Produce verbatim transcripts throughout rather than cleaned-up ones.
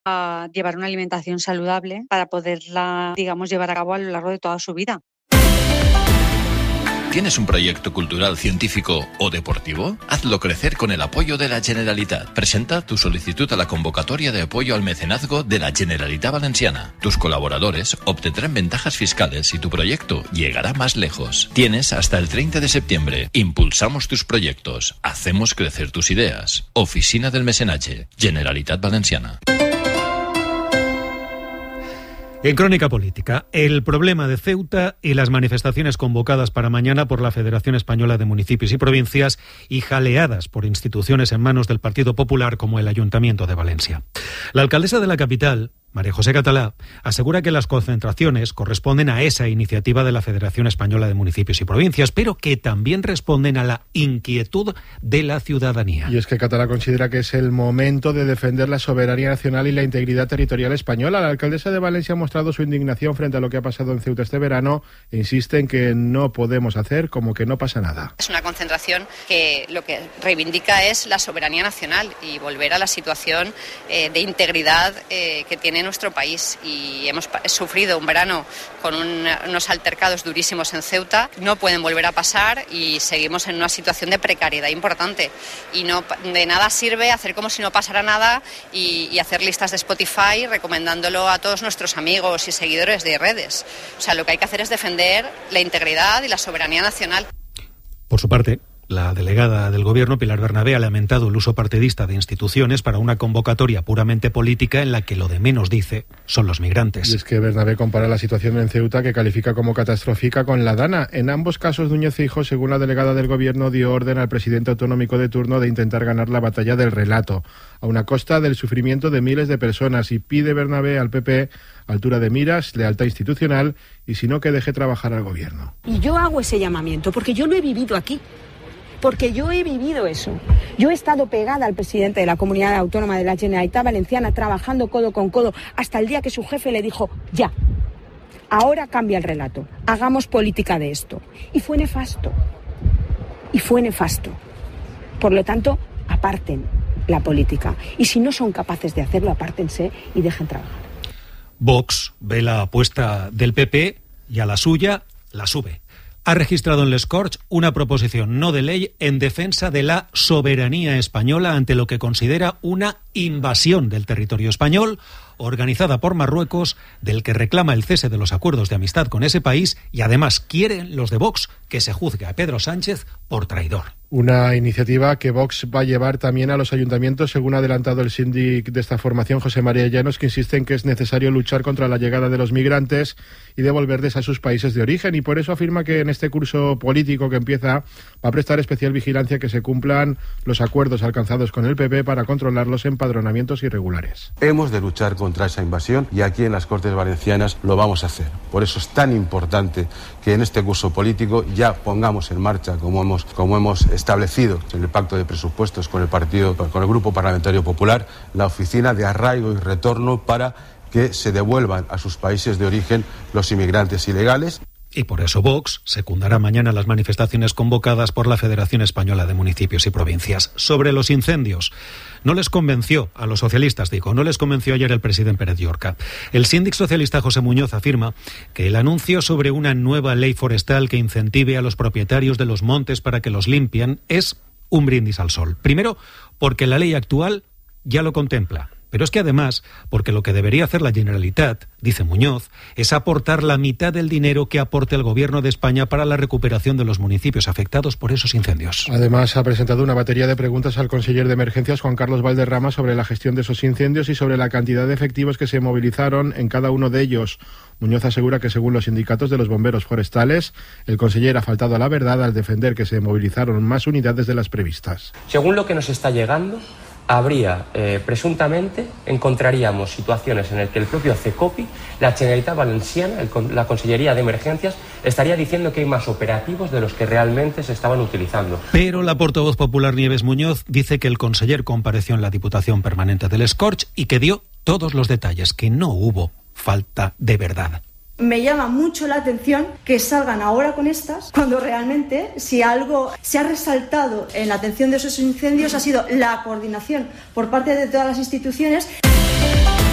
a llevar una alimentación saludable para poderla, digamos, llevar a cabo a lo largo de toda su vida. ¿Tienes un proyecto cultural, científico o deportivo? Hazlo crecer con el apoyo de la Generalitat. Presenta tu solicitud a la convocatoria de apoyo al mecenazgo de la Generalitat Valenciana. Tus colaboradores obtendrán ventajas fiscales y tu proyecto llegará más lejos. Tienes hasta el treinta de septiembre. Impulsamos tus proyectos. Hacemos crecer tus ideas. Oficina del Mecenatge. Generalitat Valenciana. En Crónica Política, el problema de Ceuta y las manifestaciones convocadas para mañana por la Federación Española de Municipios y Provincias y jaleadas por instituciones en manos del Partido Popular como el Ayuntamiento de Valencia. La alcaldesa de la capital, María José Catalá, asegura que las concentraciones corresponden a esa iniciativa de la Federación Española de Municipios y Provincias, pero que también responden a la inquietud de la ciudadanía. Y es que Catalá considera que es el momento de defender la soberanía nacional y la integridad territorial española. La alcaldesa de Valencia ha mostrado su indignación frente a lo que ha pasado en Ceuta este verano e insiste en que no podemos hacer como que no pasa nada. Es una concentración que lo que reivindica es la soberanía nacional y volver a la situación eh, de integridad eh, que tiene nuestro país, y hemos sufrido un verano con un, unos altercados durísimos en Ceuta. No pueden volver a pasar y seguimos en una situación de precariedad importante, y no de nada sirve hacer como si no pasara nada y, y hacer listas de Spotify recomendándolo a todos nuestros amigos y seguidores de redes. O sea, lo que hay que hacer es defender la integridad y la soberanía nacional. Por su parte, la delegada del Gobierno, Pilar Bernabé, ha lamentado el uso partidista de instituciones para una convocatoria puramente política en la que lo de menos dice son los migrantes. Y es que Bernabé compara la situación en Ceuta, que califica como catastrófica, con la Dana. En ambos casos, Núñez Feijóo, según la delegada del Gobierno, dio orden al presidente autonómico de turno de intentar ganar la batalla del relato, a una costa del sufrimiento de miles de personas, y pide Bernabé al P P altura de miras, lealtad institucional y, si no, que deje trabajar al Gobierno. Y yo hago ese llamamiento porque yo lo he vivido aquí. Porque yo he vivido eso. Yo he estado pegada al presidente de la Comunidad Autónoma de la Generalitat Valenciana, trabajando codo con codo, hasta el día que su jefe le dijo, ya, ahora cambia el relato, hagamos política de esto. Y fue nefasto. Y fue nefasto. Por lo tanto, aparten la política. Y si no son capaces de hacerlo, apártense y dejen trabajar. Vox ve la apuesta del P P y a la suya la sube. Ha registrado en Les Corts una proposición no de ley en defensa de la soberanía española ante lo que considera una invasión del territorio español organizada por Marruecos, del que reclama el cese de los acuerdos de amistad con ese país, y además quieren los de Vox que se juzgue a Pedro Sánchez por traidor. Una iniciativa que Vox va a llevar también a los ayuntamientos, según ha adelantado el síndic de esta formación, José María Llanos, que insiste en que es necesario luchar contra la llegada de los migrantes y devolverles a sus países de origen, y por eso afirma que en este curso político que empieza va a prestar especial vigilancia que se cumplan los acuerdos alcanzados con el P P para controlar los empadronamientos irregulares. Hemos de luchar contra esa invasión y aquí en las Cortes Valencianas lo vamos a hacer. Por eso es tan importante que en este curso político ya pongamos en marcha, como hemos, como hemos establecido en el pacto de presupuestos con el partido, con el Grupo Parlamentario Popular, la oficina de arraigo y retorno para que se devuelvan a sus países de origen los inmigrantes ilegales. Y por eso Vox secundará mañana las manifestaciones convocadas por la Federación Española de Municipios y Provincias. Sobre los incendios, no les convenció a los socialistas, digo, no les convenció ayer el presidente Pérez Llorca. El síndic socialista José Muñoz afirma que el anuncio sobre una nueva ley forestal que incentive a los propietarios de los montes para que los limpien es un brindis al sol. Primero, porque la ley actual ya lo contempla. Pero es que además, porque lo que debería hacer la Generalitat, dice Muñoz, es aportar la mitad del dinero que aporte el Gobierno de España para la recuperación de los municipios afectados por esos incendios. Además, ha presentado una batería de preguntas al conseller de Emergencias, Juan Carlos Valderrama, sobre la gestión de esos incendios y sobre la cantidad de efectivos que se movilizaron en cada uno de ellos. Muñoz asegura que, según los sindicatos de los bomberos forestales, el conseller ha faltado a la verdad al defender que se movilizaron más unidades de las previstas. Según lo que nos está llegando, habría, eh, presuntamente, encontraríamos situaciones en las que el propio CECOPI, la Generalitat Valenciana, el, la Consellería de Emergencias, estaría diciendo que hay más operativos de los que realmente se estaban utilizando. Pero la portavoz popular Nieves Muñoz dice que el conseller compareció en la Diputación Permanente del Escorch y que dio todos los detalles, que no hubo falta de verdad. Me llama mucho la atención que salgan ahora con estas, cuando realmente, si algo se ha resaltado en la atención de esos incendios, ha sido la coordinación por parte de todas las instituciones.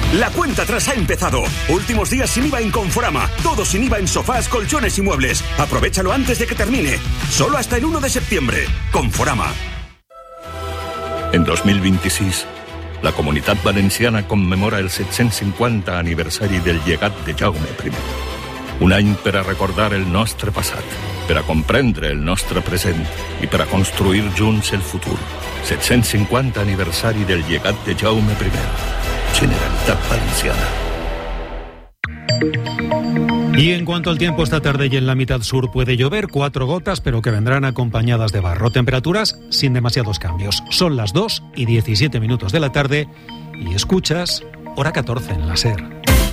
La cuenta atrás ha empezado. Últimos días sin I V A en Conforama. Todo sin I V A en sofás, colchones y muebles. Aprovechalo antes de que termine. Solo hasta el uno de septiembre. Conforama. En dos mil vint-i-sis, la Comunitat Valenciana commemora el set-cents cinquanta aniversari del llegat de Jaume primer. Un any per a recordar el nostre passat, per a comprendre el nostre present i per a construir junts el futur. set-cents cinquanta aniversari del llegat de Jaume primer. Generalitat Valenciana. Y en cuanto al tiempo, esta tarde y en la mitad sur puede llover, cuatro gotas, pero que vendrán acompañadas de barro. Temperaturas sin demasiados cambios. Son las dos y diecisiete minutos de la tarde y escuchas Hora catorce en la SER.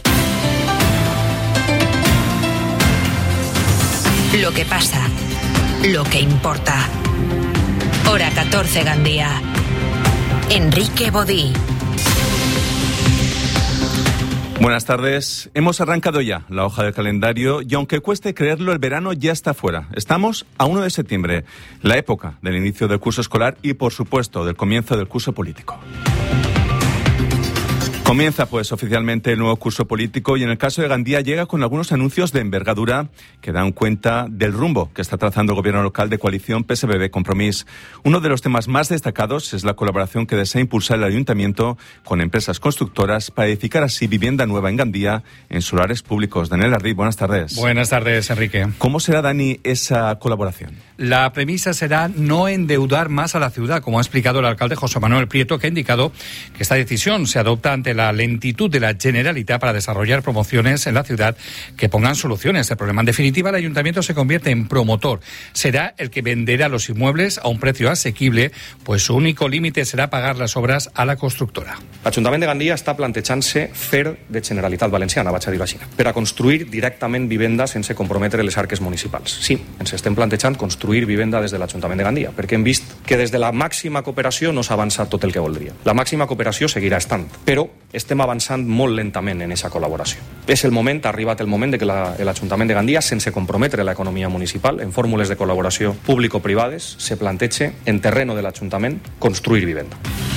Lo que pasa, lo que importa. Hora catorce Gandía. Enrique Bodí. Buenas tardes. Hemos arrancado ya la hoja del calendario y aunque cueste creerlo, el verano ya está fuera. Estamos a uno de septiembre, la época del inicio del curso escolar y, por supuesto, del comienzo del curso político. Comienza, pues, oficialmente el nuevo curso político y en el caso de Gandía llega con algunos anuncios de envergadura que dan cuenta del rumbo que está trazando el gobierno local de coalición P S B B Compromís. Uno de los temas más destacados es la colaboración que desea impulsar el ayuntamiento con empresas constructoras para edificar así vivienda nueva en Gandía en solares públicos. Daniel Ardí, buenas tardes. Buenas tardes, Enrique. ¿Cómo será, Dani, esa colaboración? La premisa será no endeudar más a la ciudad, como ha explicado el alcalde José Manuel Prieto, que ha indicado que esta decisión se adopta ante la lentitud de la Generalitat para desarrollar promociones en la ciudad que pongan soluciones al problema. En definitiva, el ayuntamiento se convierte en promotor. Será el que venderá los inmuebles a un precio asequible, pues su único límite será pagar las obras a la constructora. L'Ajuntament de Gandia està plantejant-se fer de Generalitat Valenciana, vaig a dir-ho així, per a construir directament vivenda sense comprometre les arques municipals. Sí, ens estem plantejant construir vivenda des de l'Ajuntament de Gandia, perquè hem vist que des de la màxima cooperació no s'ha avançat tot el que voldria. La màxima cooperació seguirà estant, però estem avançant molt lentament en aquesta col·laboració. És el moment, ha arribat el moment de que la, l'Ajuntament de Gandia, sense comprometre l'economia municipal, en fórmules de col·laboració público-privades, se planteje en terreno de l'Ajuntament construir vivenda.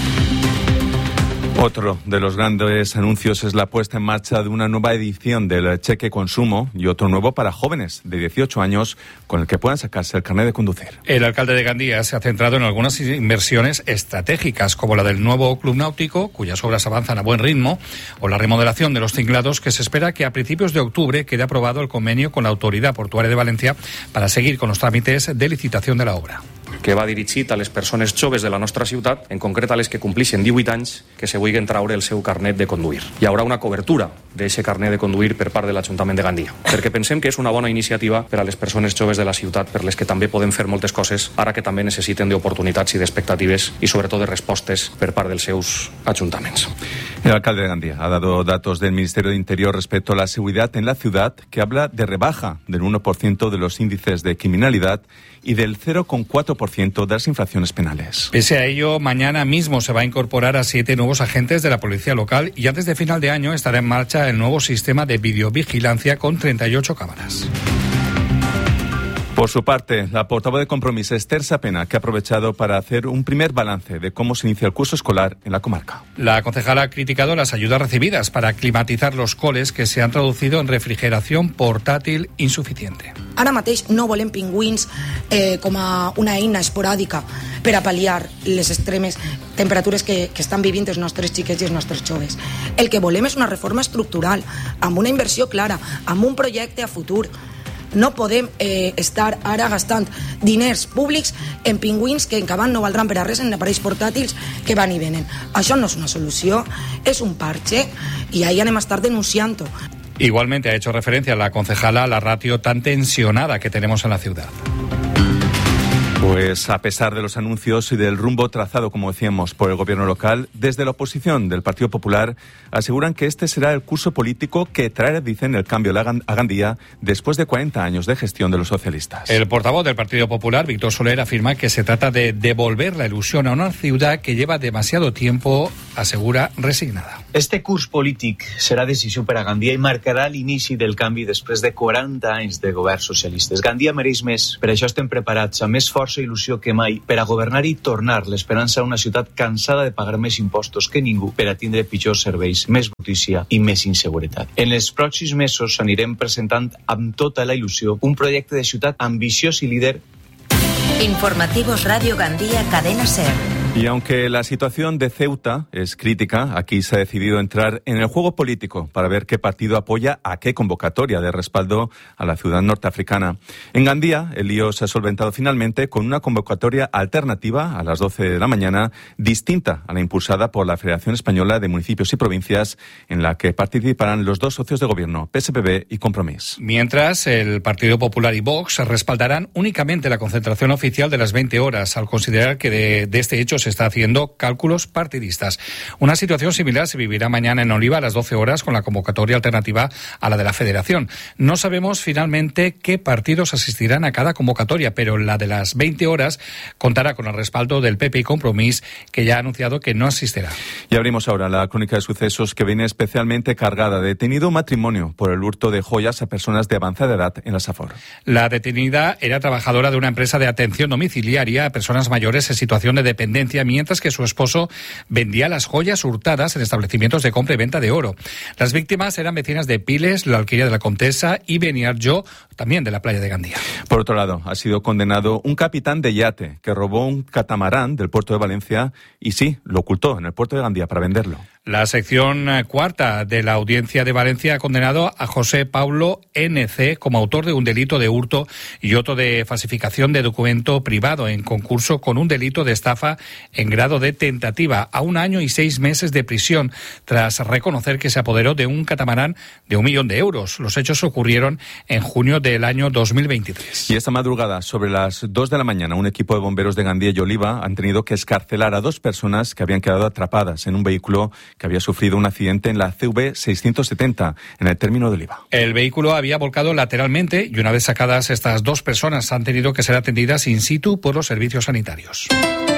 Otro de los grandes anuncios es la puesta en marcha de una nueva edición del cheque consumo y otro nuevo para jóvenes de dieciocho años con el que puedan sacarse el carnet de conducir. El alcalde de Gandía se ha centrado en algunas inversiones estratégicas, como la del nuevo club náutico, cuyas obras avanzan a buen ritmo, o la remodelación de los tinglados, que se espera que a principios de octubre quede aprobado el convenio con la Autoridad Portuària de Valencia para seguir con los trámites de licitación de la obra. Que va dirigit a les persones joves de la nostra ciutat, en concret a les que complixen divuit anys, que se vulguin traure el seu carnet de conduir. Hi haurà una cobertura d'aquest carnet de conduir per part de l'Ajuntament de Gandia, perquè pensem que és una bona iniciativa per a les persones joves de la ciutat, per les que també poden fer moltes coses, ara que també necessiten d'oportunitats i d'expectatives i sobretot de respostes per part dels seus ajuntaments. El alcalde de Gandía ha dado datos del Ministerio de Interior respecto a la seguridad en la ciudad, que habla de rebaja del uno por ciento de los índices de criminalidad y del cero coma cuatro por ciento de las infracciones penales. Pese a ello, mañana mismo se va a incorporar a siete nuevos agentes de la policía local y antes de final de año estará en marcha el nuevo sistema de videovigilancia con treinta y ocho cámaras. Por su parte, la portavoz de Compromís, Esther Sapena, que ha aprovechado para hacer un primer balance de cómo se inicia el curso escolar en la comarca. La concejala ha criticado las ayudas recibidas para climatizar los coles, que se han traducido en refrigeración portátil insuficiente. Ara mateix no volem pingüins eh, com a una eina esporàdica per a pal·liar les extremes temperatures que, que estan vivint els nostres xiquets i els nostres joves. El que volem és una reforma estructural, amb una inversió clara, amb un projecte a futur. No podem eh, estar ara gastant diners públics en pingüins que en cabant no valdran per a res, en aparells portàtils que van i venen. Això no és una solució, és un parche i ahí anem a estar denunciant-ho. Igualmente ha hecho referencia la concejala a la ratio tan tensionada que tenemos en la ciudad. Pues a pesar de los anuncios y del rumbo trazado, como decíamos, por el gobierno local, desde la oposición del Partido Popular aseguran que este será el curso político que traerá, dicen, el cambio a Gandía después de cuarenta años de gestión de los socialistas. El portavoz del Partido Popular, Víctor Soler, afirma que se trata de devolver la ilusión a una ciudad que lleva demasiado tiempo, asegura, resignada. Este curs polític serà decisiu per a Gandia i marcarà l'inici del canvi després de quaranta anys de governs socialistes. Gandia mereix més, per això estem preparats, amb més força força i il·lusió que mai per a governar i tornar l'esperança a una ciutat cansada de pagar més impostos que ningú per a tindre pitjors serveis, més brutícia i més inseguretat. En els pròxims mesos anirem presentant amb tota la il·lusió un projecte de ciutat ambiciós i líder. Informativos Radio Gandía, Cadena SER. Y aunque la situación de Ceuta es crítica, aquí se ha decidido entrar en el juego político para ver qué partido apoya a qué convocatoria de respaldo a la ciudad norteafricana. En Gandía, el lío se ha solventado finalmente con una convocatoria alternativa a las doce de la mañana, distinta a la impulsada por la Federación Española de Municipios y Provincias, en la que participarán los dos socios de gobierno, P S P B y Compromís. Mientras, el Partido Popular y Vox respaldarán únicamente la concentración oficial de las veinte horas, al considerar que de, de este hecho se está haciendo cálculos partidistas. Una situación similar se vivirá mañana en Oliva a las doce horas con la convocatoria alternativa a la de la Federación. No sabemos finalmente qué partidos asistirán a cada convocatoria, pero la de las veinte horas contará con el respaldo del P P y Compromís, que ya ha anunciado que no asistirá. Y abrimos ahora la crónica de sucesos que viene especialmente cargada. Detenido un matrimonio por el hurto de joyas a personas de avanzada edad en la Safor. La detenida era trabajadora de una empresa de atención domiciliaria a personas mayores en situación de dependencia, mientras que su esposo vendía las joyas hurtadas en establecimientos de compra y venta de oro. Las víctimas eran vecinas de Piles, la Alquería de la Contesa y Beniarjó, también de la playa de Gandía. Por otro lado, ha sido condenado un capitán de yate que robó un catamarán del puerto de Valencia y sí, lo ocultó en el puerto de Gandía para venderlo. La sección cuarta de la Audiencia de Valencia ha condenado a José Paulo N C como autor de un delito de hurto y otro de falsificación de documento privado en concurso con un delito de estafa en grado de tentativa a un año y seis meses de prisión tras reconocer que se apoderó de un catamarán de un millón de euros. Los hechos ocurrieron en junio del año dos mil veintitrés. Y esta madrugada, sobre las dos de la mañana, un equipo de bomberos de Gandía y Oliva han tenido que escarcelar a dos personas que habían quedado atrapadas en un vehículo que había sufrido un accidente en la C V seiscientos setenta en el término de Oliva. El vehículo había volcado lateralmente y una vez sacadas estas dos personas han tenido que ser atendidas in situ por los servicios sanitarios.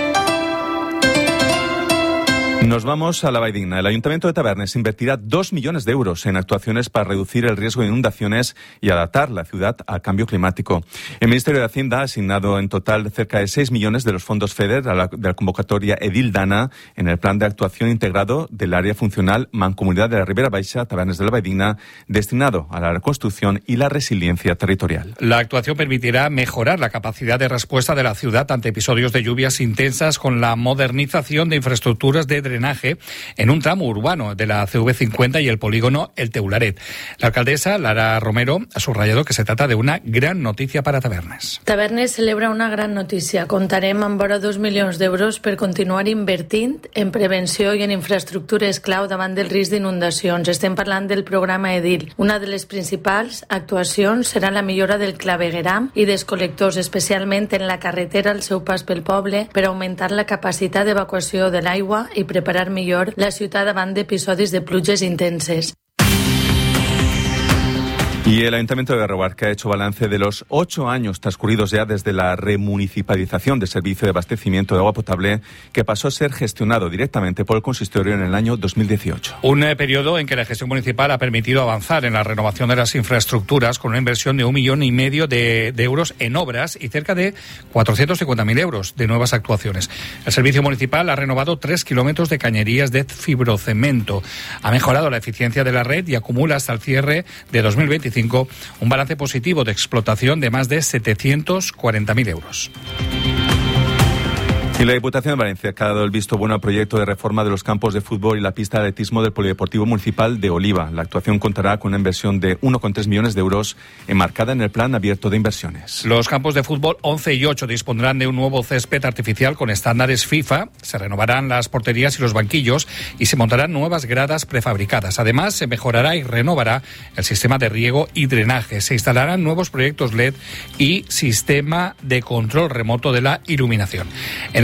Nos vamos a la Valldigna. El Ayuntamiento de Tabernes invertirá dos millones de euros en actuaciones para reducir el riesgo de inundaciones y adaptar la ciudad al cambio climático. El Ministerio de Hacienda ha asignado en total cerca de seis millones de los fondos FEDER a la, de la convocatoria Edil Dana en el plan de actuación integrado del área funcional Mancomunidad de la Ribera Baixa, Tabernes de la Valldigna, destinado a la reconstrucción y la resiliencia territorial. La actuación permitirá mejorar la capacidad de respuesta de la ciudad ante episodios de lluvias intensas con la modernización de infraestructuras de drenaje en un tramo urbano de la C V cincuenta y el polígono El Teularet. La alcaldesa Lara Romero ha subrayado que se trata de una gran noticia para Tabernes. Tabernes celebra una gran notícia. Comptarem amb vora dos milions d'euros per continuar invertint en prevenció i en infraestructures clau davant del risc d'inundacions. Estem parlant del programa Edil. Una de les principals actuacions serà la millora del clavegueram i dels col·lectors, especialment en la carretera al seu pas pel poble, per augmentar la capacitat d'evacuació de l'aigua i preparar millor la ciutat davant d'episodis de pluges intenses. Y el Ayuntamiento de Berroarca ha hecho balance de los ocho años transcurridos ya desde la remunicipalización del servicio de abastecimiento de agua potable, que pasó a ser gestionado directamente por el consistorio en el año dos mil dieciocho. Un eh, periodo en que la gestión municipal ha permitido avanzar en la renovación de las infraestructuras con una inversión de un millón y medio de, de euros en obras y cerca de cuatrocientos cincuenta mil euros de nuevas actuaciones. El servicio municipal ha renovado tres kilómetros de cañerías de fibrocemento, ha mejorado la eficiencia de la red y acumula hasta el cierre de dos mil veinticinco un balance positivo de explotación de más de setecientos cuarenta mil euros. Y la Diputación de Valencia ha dado el visto bueno al proyecto de reforma de los campos de fútbol y la pista de atletismo del Polideportivo Municipal de Oliva. La actuación contará con una inversión de uno coma tres millones de euros enmarcada en el Plan Abierto de Inversiones. Los campos de fútbol once y ocho dispondrán de un nuevo césped artificial con estándares FIFA, se renovarán las porterías y los banquillos y se montarán nuevas gradas prefabricadas. Además, se mejorará y renovará el sistema de riego y drenaje. Se instalarán nuevos proyectos L E D y sistema de control remoto de la iluminación. En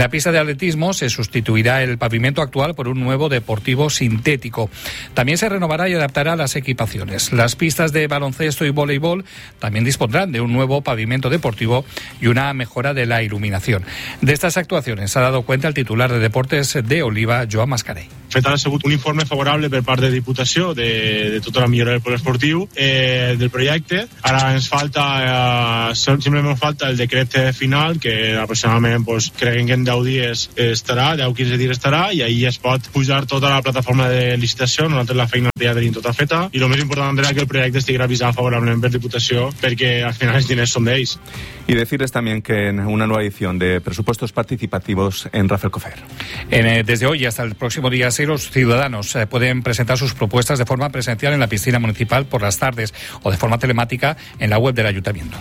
la pista de atletismo se sustituirá el pavimento actual por un nuevo deportivo sintético. También se renovará y adaptará las equipaciones. Las pistas de baloncesto y voleibol también dispondrán de un nuevo pavimento deportivo y una mejora de la iluminación. De estas actuaciones ha dado cuenta el titular de Deportes de Oliva, Joan Mascarell. Fet ha sigut un informe favorable per part de Diputació de, de tota la millora del poliesportiu eh, del projecte. Ara ens falta, eh, simplement falta el decret final, que aproximadament pues, creiem que en deu dies estarà, deu a quinze dies estarà, i ahir es pot pujar tota la plataforma de licitació. Nosaltres la feina ja tenim tota feta, i el més important era que el projecte estigui avisat favorablement per Diputació, perquè al final els diners són d'ells. Y decirles también que en una nueva edición de Presupuestos Participativos en Rafael Cofer. En, eh, desde hoy hasta el próximo día seis, los ciudadanos eh, pueden presentar sus propuestas de forma presencial en la piscina municipal por las tardes o de forma telemática en la web del Ayuntamiento.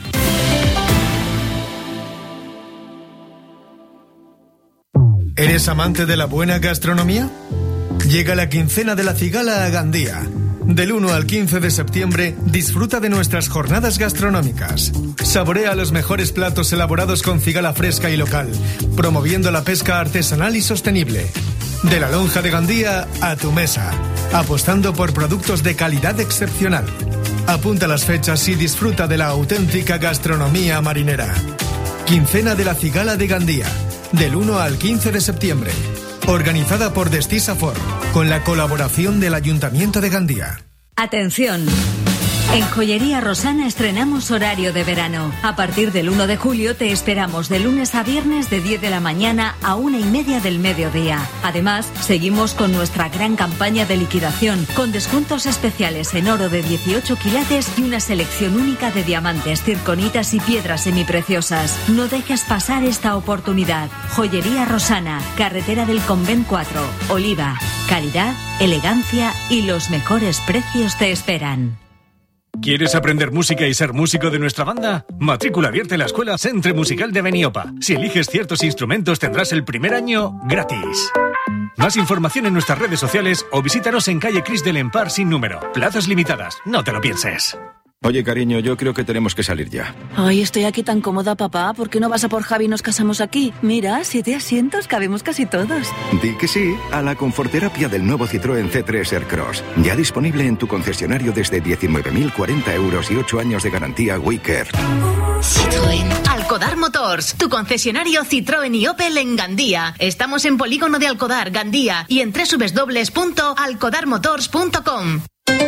¿Eres amante de la buena gastronomía? Llega la quincena de la cigala a Gandía. Del uno al quince de septiembre, disfruta de nuestras jornadas gastronómicas. Saborea los mejores platos elaborados con cigala fresca y local, promoviendo la pesca artesanal y sostenible. De la lonja de Gandía a tu mesa, apostando por productos de calidad excepcional. Apunta las fechas y disfruta de la auténtica gastronomía marinera. Quincena de la cigala de Gandía, del uno al quince de septiembre. Organizada por Destisafor, con la colaboración del Ayuntamiento de Gandía. Atención. En Joyería Rosana estrenamos horario de verano. A partir del uno de julio te esperamos de lunes a viernes de diez de la mañana a una y media del mediodía. Además, seguimos con nuestra gran campaña de liquidación, con descuentos especiales en oro de dieciocho quilates y una selección única de diamantes, circonitas y piedras semipreciosas. No dejes pasar esta oportunidad. Joyería Rosana, carretera del Convent cuatro, Oliva. Calidad, elegancia y los mejores precios te esperan. ¿Quieres aprender música y ser músico de nuestra banda? Matrícula abierta en la Escuela Centre Musical de Beniopa. Si eliges ciertos instrumentos tendrás el primer año gratis. Más información en nuestras redes sociales o visítanos en calle Cris del Empar sin número. Plazas limitadas, no te lo pienses. Oye, cariño, yo creo que tenemos que salir ya. Ay, estoy aquí tan cómoda, papá. ¿Por qué no vas a por Javi y nos casamos aquí? Mira, siete asientos, cabemos casi todos. Di que sí a la conforterapia del nuevo Citroën C tres Aircross. Ya disponible en tu concesionario desde diecinueve mil cuarenta euros y ocho años de garantía WeCare. Citroën. Alcodar Motors, tu concesionario Citroën y Opel en Gandía. Estamos en Polígono de Alcodar, Gandía, y en doble u doble u doble u punto alcodar motors punto com.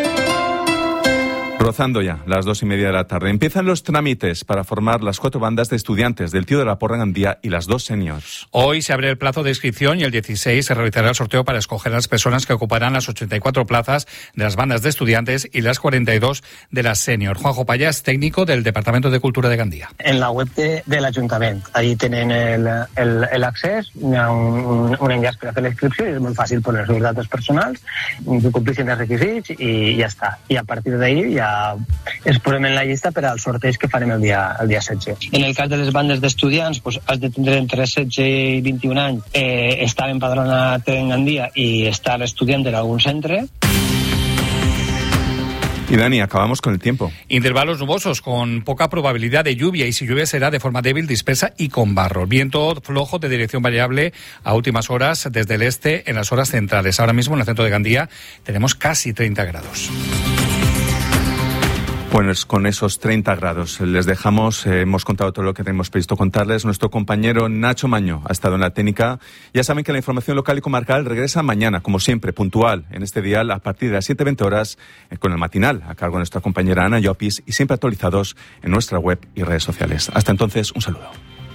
Rozando ya las dos y media de la tarde. Empiezan los trámites para formar las cuatro bandas de estudiantes del Tío de la Porra en Gandía y las dos seniors. Hoy se abre el plazo de inscripción y el dieciséis se realizará el sorteo para escoger a las personas que ocuparán las ochenta y cuatro plazas de las bandas de estudiantes y las cuarenta y dos de las seniors. Juanjo Payas, técnico del Departamento de Cultura de Gandía. En la web de, del Ayuntamiento. Ahí tienen el, el, el acceso, hi ha un, un enllaç per a fer la inscripció i és molt fàcil poner els seus datos personals, que complixin els requisits i ja està. I a partir d'ahir ja es posem en la llista per als sorteig que farem el dia, el dia setze. En el cas de les bandes d'estudiants, pues, has de tindre entre setze i vint-i-un anys, eh, estar empadronat en Gandía i estar estudiant en algun centre. Y Dani, acabamos con el tiempo. Intervalos nubosos con poca probabilidad de lluvia y si llueve será de forma débil, dispersa y con barro. Viento flojo de dirección variable a últimas horas desde el este en las horas centrales. Ahora mismo en el centro de Gandía tenemos casi treinta grados. Pues con esos treinta grados les dejamos, eh, hemos contado todo lo que tenemos previsto contarles. Nuestro compañero Nacho Maño ha estado en la técnica. Ya saben que la información local y comarcal regresa mañana, como siempre, puntual, en este dial a partir de las siete veinte horas, eh, con el matinal a cargo de nuestra compañera Ana Llopis y siempre actualizados en nuestra web y redes sociales. Hasta entonces, un saludo.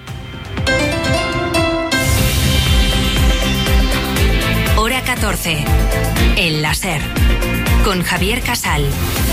Hora catorce. El láser. Con Javier Casal.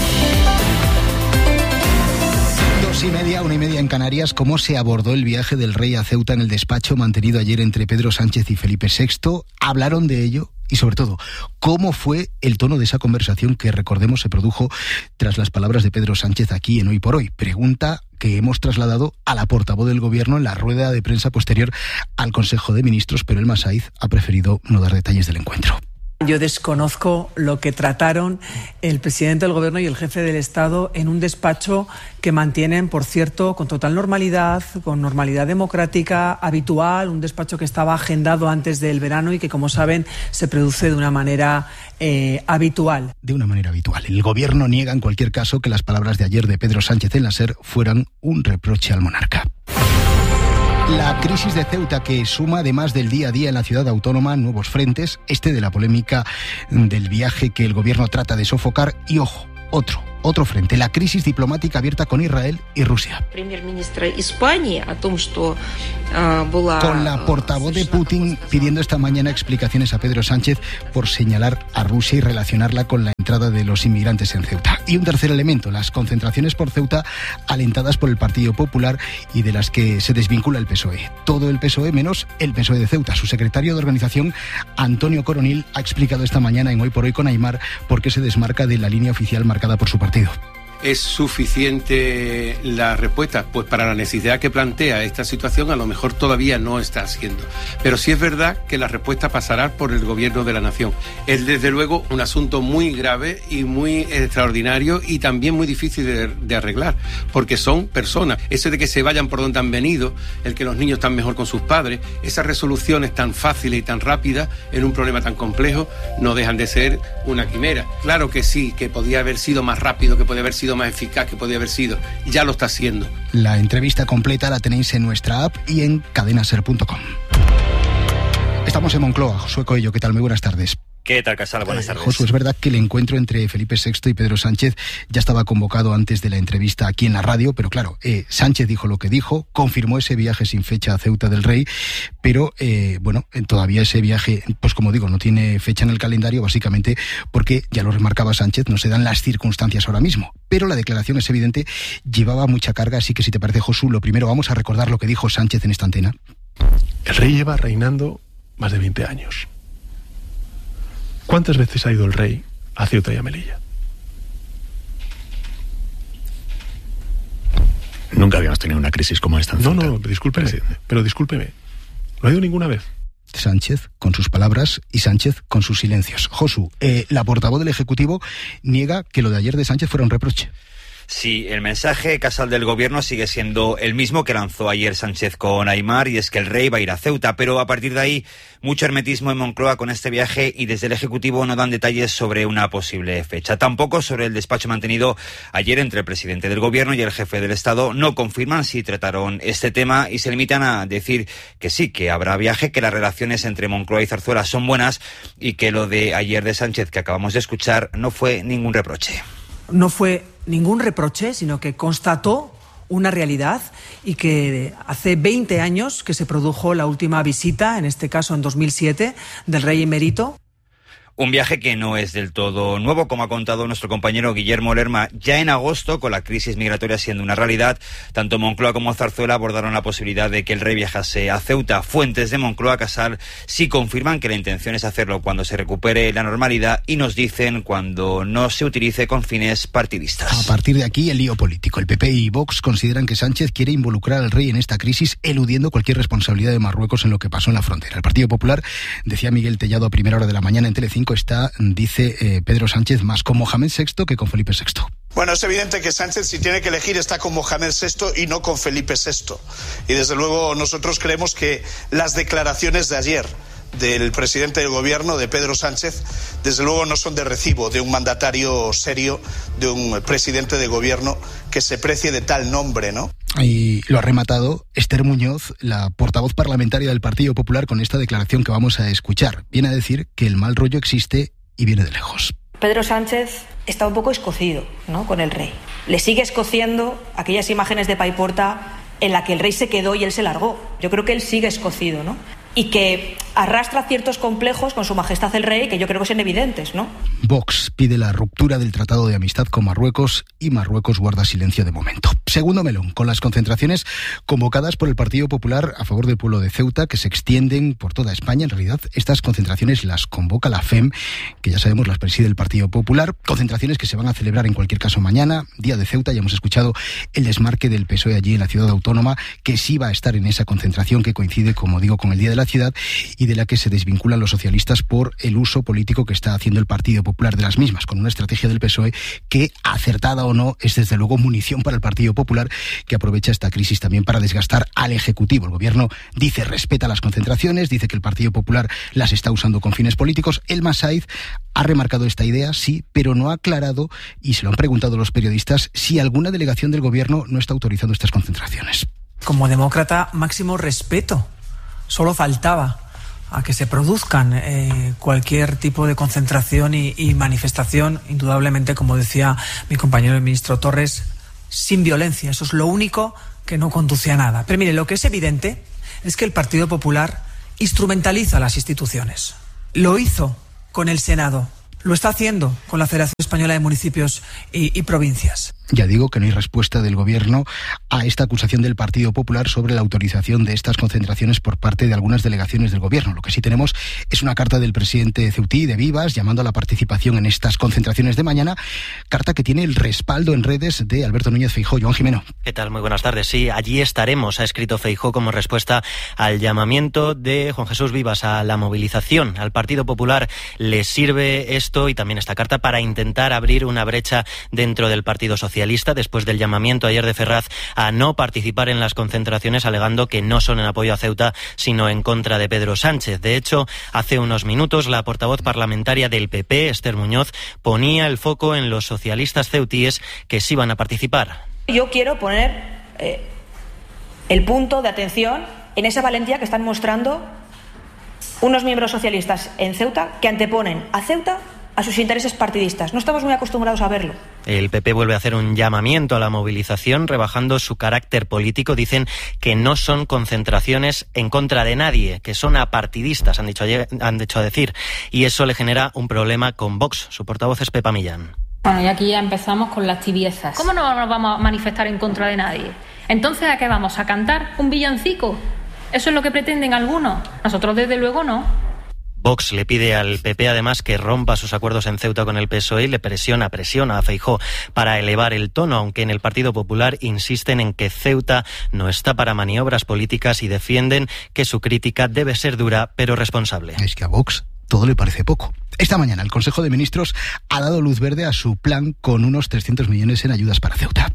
Dos y media, una y media en Canarias. ¿Cómo se abordó el viaje del rey a Ceuta en el despacho mantenido ayer entre Pedro Sánchez y Felipe sexto? ¿Hablaron de ello? Y sobre todo, ¿cómo fue el tono de esa conversación que, recordemos, se produjo tras las palabras de Pedro Sánchez aquí en Hoy por Hoy? Pregunta que hemos trasladado a la portavoz del Gobierno en la rueda de prensa posterior al Consejo de Ministros, pero el Masaiz ha preferido no dar detalles del encuentro. Yo desconozco lo que trataron el presidente del Gobierno y el jefe del Estado en un despacho que mantienen, por cierto, con total normalidad, con normalidad democrática habitual, un despacho que estaba agendado antes del verano y que, como saben, se produce de una manera eh, habitual. De una manera habitual. El Gobierno niega en cualquier caso que las palabras de ayer de Pedro Sánchez en la SER fueran un reproche al monarca. La crisis de Ceuta, que suma además del día a día en la ciudad autónoma nuevos frentes, este de la polémica del viaje que el gobierno trata de sofocar y, ojo, otro, otro frente, la crisis diplomática abierta con Israel y Rusia. Con la portavoz de Putin pidiendo esta mañana explicaciones a Pedro Sánchez por señalar a Rusia y relacionarla con la entrada de los inmigrantes en Ceuta. Y un tercer elemento, las concentraciones por Ceuta alentadas por el Partido Popular y de las que se desvincula el P S O E. Todo el P S O E menos el P S O E de Ceuta. Su secretario de organización, Antonio Coronil, ha explicado esta mañana en Hoy por Hoy con Aimar por qué se desmarca de la línea oficial marcada por su partido. ¿Es suficiente la respuesta? Pues para la necesidad que plantea esta situación a lo mejor todavía no está haciendo. Pero sí es verdad que la respuesta pasará por el gobierno de la nación. Es desde luego un asunto muy grave y muy extraordinario y también muy difícil de, de arreglar, porque son personas. Eso de que se vayan por donde han venido, el que los niños están mejor con sus padres, esas resoluciones tan fáciles y tan rápidas en un problema tan complejo no dejan de ser una quimera. Claro que sí, que podía haber sido más rápido, que podía haber sido más eficaz, que podía haber sido, ya lo está haciendo. La entrevista completa la tenéis en nuestra app y en cadenaser punto com. Estamos en Moncloa. Josué Coello, ¿qué tal? Muy buenas tardes. ¿Qué tal, Casal? Buenas tardes. Josué, es verdad que el encuentro entre Felipe sexto y Pedro Sánchez ya estaba convocado antes de la entrevista aquí en la radio, pero claro, eh, Sánchez dijo lo que dijo, confirmó ese viaje sin fecha a Ceuta del Rey, pero eh, bueno, todavía ese viaje, pues como digo, no tiene fecha en el calendario, básicamente porque, ya lo remarcaba Sánchez, no se dan las circunstancias ahora mismo. Pero la declaración, es evidente, llevaba mucha carga, así que si te parece, Josu, lo primero vamos a recordar lo que dijo Sánchez en esta antena. El rey lleva reinando más de veinte años. ¿Cuántas veces ha ido el rey a Ceuta y a Melilla? Nunca habíamos tenido una crisis como esta en No, Ceuta. no, discúlpeme, Presidente. pero discúlpeme. No ha ido ninguna vez. Sánchez con sus palabras y Sánchez con sus silencios. Josu, eh, la portavoz del Ejecutivo niega que lo de ayer de Sánchez fuera un reproche. Sí, el mensaje, Casal, del gobierno sigue siendo el mismo que lanzó ayer Sánchez con Aimar, y es que el rey va a ir a Ceuta, pero a partir de ahí mucho hermetismo en Moncloa con este viaje y desde el Ejecutivo no dan detalles sobre una posible fecha. Tampoco sobre el despacho mantenido ayer entre el presidente del gobierno y el jefe del Estado. No confirman si trataron este tema y se limitan a decir que sí, que habrá viaje, que las relaciones entre Moncloa y Zarzuela son buenas y que lo de ayer de Sánchez que acabamos de escuchar no fue ningún reproche. No fue ningún reproche, sino que constató una realidad y que hace veinte años que se produjo la última visita, en este caso en dos mil siete, del rey emérito. Un viaje que no es del todo nuevo, como ha contado nuestro compañero Guillermo Lerma. Ya en agosto, con la crisis migratoria siendo una realidad, tanto Moncloa como Zarzuela abordaron la posibilidad de que el rey viajase a Ceuta. Fuentes de Moncloa, Casal, sí confirman que la intención es hacerlo cuando se recupere la normalidad y nos dicen cuando no se utilice con fines partidistas. A partir de aquí, el lío político. El P P y Vox consideran que Sánchez quiere involucrar al rey en esta crisis, eludiendo cualquier responsabilidad de Marruecos en lo que pasó en la frontera. El Partido Popular, decía Miguel Tellado a primera hora de la mañana en Telecinco, está, dice eh, Pedro Sánchez, más con Mohamed sexto que con Felipe sexto. Bueno, es evidente que Sánchez, si tiene que elegir, está con Mohamed sexto y no con Felipe sexto. Y desde luego nosotros creemos que las declaraciones de ayer del presidente del gobierno, de Pedro Sánchez, desde luego no son de recibo de un mandatario serio, de un presidente de gobierno que se precie de tal nombre, ¿no? Y lo ha rematado Esther Muñoz, la portavoz parlamentaria del Partido Popular, con esta declaración que vamos a escuchar. Viene a decir que el mal rollo existe y viene de lejos. Pedro Sánchez está un poco escocido, ¿no?, con el rey. Le sigue escociendo aquellas imágenes de Paiporta en la que el rey se quedó y él se largó. Yo creo que él sigue escocido, ¿no? Y que arrastra ciertos complejos con su majestad el rey que yo creo que son evidentes, ¿no? Vox pide la ruptura del Tratado de Amistad con Marruecos y Marruecos guarda silencio de momento. Segundo melón, con las concentraciones convocadas por el Partido Popular a favor del pueblo de Ceuta, que se extienden por toda España. En realidad, estas concentraciones las convoca la F E M, que ya sabemos las preside el Partido Popular. Concentraciones que se van a celebrar en cualquier caso mañana, Día de Ceuta. Ya hemos escuchado el desmarque del P S O E allí en la ciudad autónoma, que sí va a estar en esa concentración que coincide, como digo, con el Día de la Ciudad, y de la que se desvinculan los socialistas por el uso político que está haciendo el Partido Popular de las mismas, con una estrategia del P S O E que, acertada o no, es desde luego munición para el Partido Popular, que aprovecha esta crisis también para desgastar al Ejecutivo. El Gobierno dice respeta las concentraciones, dice que el Partido Popular las está usando con fines políticos. Elma Saiz ha remarcado esta idea, sí, pero no ha aclarado, y se lo han preguntado los periodistas, si alguna delegación del Gobierno no está autorizando estas concentraciones. Como demócrata, máximo respeto. Solo faltaba a que se produzcan eh, cualquier tipo de concentración y, y manifestación, indudablemente, como decía mi compañero el ministro Torres, sin violencia. Eso es lo único que no conduce a nada. Pero mire, lo que es evidente es que el Partido Popular instrumentaliza las instituciones. Lo hizo con el Senado, lo está haciendo con la Federación Española de Municipios y, y Provincias. Ya digo que no hay respuesta del Gobierno a esta acusación del Partido Popular sobre la autorización de estas concentraciones por parte de algunas delegaciones del Gobierno. Lo que sí tenemos es una carta del presidente Ceutí, de Vivas, llamando a la participación en estas concentraciones de mañana, carta que tiene el respaldo en redes de Alberto Núñez Feijóo. Joan Jimeno. ¿Qué tal? Muy buenas tardes. Sí, allí estaremos, ha escrito Feijóo como respuesta al llamamiento de Juan Jesús Vivas a la movilización. Al Partido Popular le sirve esto y también esta carta para intentar abrir una brecha dentro del Partido Socialista, después del llamamiento ayer de Ferraz a no participar en las concentraciones, alegando que no son en apoyo a Ceuta, sino en contra de Pedro Sánchez. De hecho, hace unos minutos la portavoz parlamentaria del P P, Esther Muñoz, ponía el foco en los socialistas ceutíes que sí van a participar. Yo quiero poner eh, el punto de atención en esa valentía que están mostrando unos miembros socialistas en Ceuta que anteponen a Ceuta a sus intereses partidistas. No estamos muy acostumbrados a verlo. El P P vuelve a hacer un llamamiento a la movilización, rebajando su carácter político. Dicen que no son concentraciones en contra de nadie, que son apartidistas, han dicho, han dicho a decir. Y eso le genera un problema con Vox. Su portavoz es Pepa Millán. Bueno, y aquí ya empezamos con las tibiezas. ¿Cómo no nos vamos a manifestar en contra de nadie? Entonces, ¿a qué vamos? ¿A cantar un villancico? ¿Eso es lo que pretenden algunos? Nosotros, desde luego, no. Vox le pide al P P además que rompa sus acuerdos en Ceuta con el P S O E y le presiona, presiona a Feijóo para elevar el tono, aunque en el Partido Popular insisten en que Ceuta no está para maniobras políticas y defienden que su crítica debe ser dura pero responsable. Es que a Vox todo le parece poco. Esta mañana el Consejo de Ministros ha dado luz verde a su plan con unos trescientos millones en ayudas para Ceuta.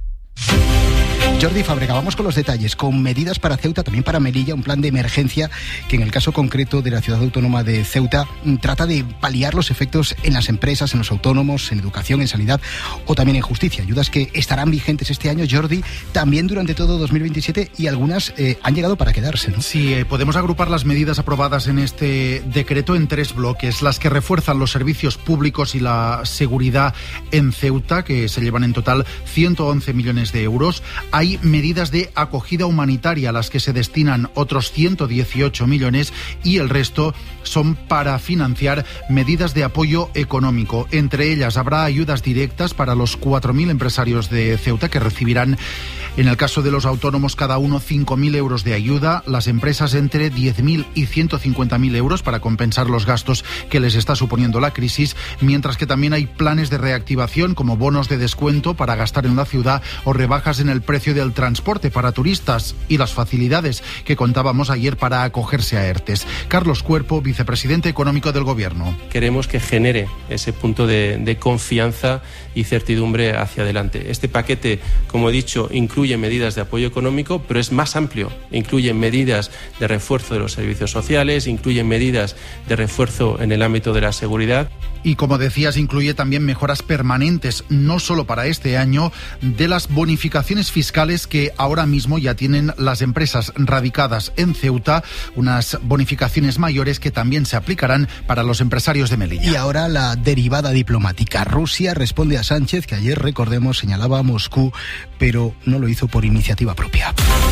Jordi Fábrega, vamos con los detalles, con medidas para Ceuta, también para Melilla, un plan de emergencia que en el caso concreto de la ciudad autónoma de Ceuta trata de paliar los efectos en las empresas, en los autónomos, en educación, en sanidad o también en justicia. Ayudas que estarán vigentes este año, Jordi, también durante todo dos mil veintisiete y algunas eh, han llegado para quedarse, ¿no? Sí, eh, podemos agrupar las medidas aprobadas en este decreto en tres bloques, las que refuerzan los servicios públicos y la seguridad en Ceuta, que se llevan en total ciento once millones de euros. Hay medidas de acogida humanitaria a las que se destinan otros ciento dieciocho millones y el resto son para financiar medidas de apoyo económico. Entre ellas habrá ayudas directas para los cuatro mil empresarios de Ceuta que recibirán, en el caso de los autónomos, cada uno cinco mil euros de ayuda, las empresas entre diez mil y ciento cincuenta mil euros para compensar los gastos que les está suponiendo la crisis, mientras que también hay planes de reactivación como bonos de descuento para gastar en la ciudad o rebajas en el precio del transporte para turistas y las facilidades que contábamos ayer para acogerse a ERTES. Carlos Cuerpo, vicepresidente económico del Gobierno. Queremos que genere ese punto de, de confianza y certidumbre hacia adelante. Este paquete, como he dicho, incluye medidas de apoyo económico, pero es más amplio. Incluye medidas de refuerzo de los servicios sociales, incluye medidas de refuerzo en el ámbito de la seguridad. Y como decías, incluye también mejoras permanentes, no solo para este año, de las bonificaciones fiscales que ahora mismo ya tienen las empresas radicadas en Ceuta, unas bonificaciones mayores que también se aplicarán para los empresarios de Melilla. Y ahora la derivada diplomática. Rusia responde a Sánchez, que ayer, recordemos, señalaba a Moscú, pero no lo hizo por iniciativa propia.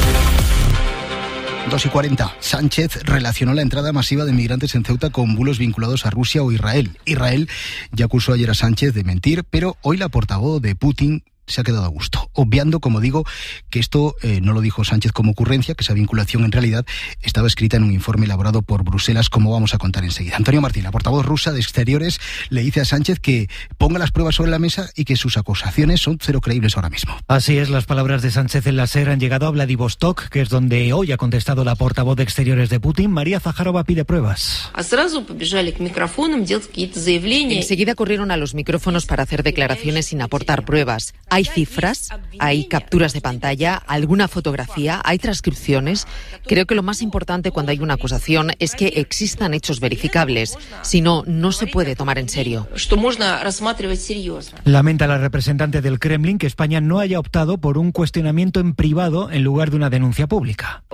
dos y cuarenta. Sánchez relacionó la entrada masiva de migrantes en Ceuta con bulos vinculados a Rusia o Israel. Israel ya acusó ayer a Sánchez de mentir, pero hoy la portavoz de Putin se ha quedado a gusto, obviando, como digo, que esto eh, no lo dijo Sánchez como ocurrencia, que esa vinculación en realidad estaba escrita en un informe elaborado por Bruselas, como vamos a contar enseguida. Antonio Martín, la portavoz rusa de Exteriores, le dice a Sánchez que ponga las pruebas sobre la mesa y que sus acusaciones son cero creíbles ahora mismo. Así es, las palabras de Sánchez en la SER han llegado a Vladivostok, que es donde hoy ha contestado la portavoz de Exteriores de Putin. María Zaharova pide pruebas. Enseguida corrieron a los micrófonos para hacer declaraciones sin aportar pruebas. Hay cifras, hay capturas de pantalla, alguna fotografía, hay transcripciones. Creo que lo más importante cuando hay una acusación es que existan hechos verificables. Si no, no se puede tomar en serio. Lamenta la representante del Kremlin que España no haya optado por un cuestionamiento en privado en lugar de una denuncia pública.